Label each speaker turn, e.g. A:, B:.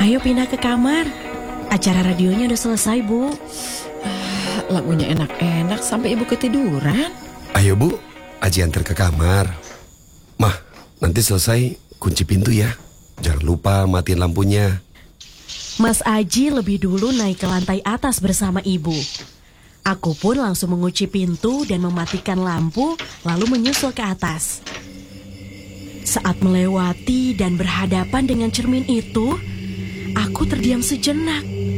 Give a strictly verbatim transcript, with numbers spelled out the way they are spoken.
A: Ayo pindah ke kamar. Acara radionya udah selesai, Bu.
B: Ah, lagunya enak-enak sampai ibu ketiduran.
C: Ayo Bu, Aji antar ke kamar. Mah, nanti selesai kunci pintu ya. Jangan lupa matiin lampunya.
A: Mas Aji lebih dulu naik ke lantai atas bersama ibu. Aku pun langsung mengunci pintu dan mematikan lampu, lalu menyusul ke atas. Saat melewati dan berhadapan dengan cermin itu, aku terdiam sejenak.